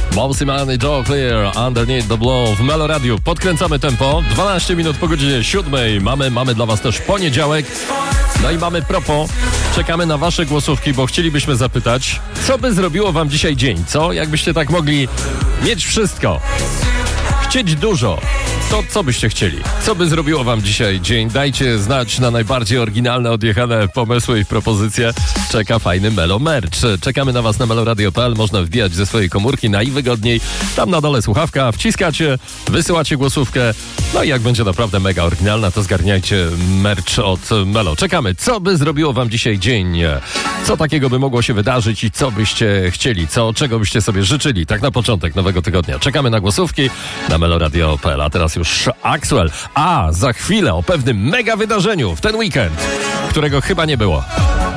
Mousy Man i Joe Clear, Underneath the Blow w Melo Radio. Podkręcamy tempo, 12 minut po godzinie 7. Mamy dla was też poniedziałek. No i mamy propos, czekamy na wasze głosówki, bo chcielibyśmy zapytać, co by zrobiło wam dzisiaj dzień, co? Jakbyście tak mogli mieć wszystko, chcieć dużo, to co byście chcieli? Co by zrobiło wam dzisiaj dzień? Dajcie znać na najbardziej oryginalne, odjechane pomysły i propozycje. Czeka fajny Melo Merch. Czekamy na was na meloradio.pl. Można wbijać ze swojej komórki najwygodniej. Tam na dole słuchawka, wciskacie, wysyłacie głosówkę. No i jak będzie naprawdę mega oryginalna, to zgarniajcie merch od Melo. Czekamy. Co by zrobiło wam dzisiaj dzień? Co takiego by mogło się wydarzyć i co byście chcieli? Czego byście sobie życzyli? Tak na początek nowego tygodnia. Czekamy na głosówki na meloradio.pl. A teraz już Axwell. A za chwilę o pewnym mega wydarzeniu w ten weekend, którego chyba nie było.